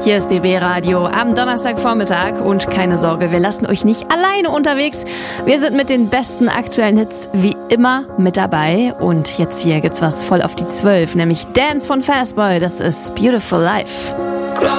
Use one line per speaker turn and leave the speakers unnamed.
Hier ist BB Radio am Donnerstagvormittag und keine Sorge, wir lassen euch nicht alleine unterwegs. Wir sind mit den besten aktuellen Hits wie immer mit dabei und jetzt hier gibt's was voll auf die 12, nämlich Dance von Fastboy, das ist Beautiful Life.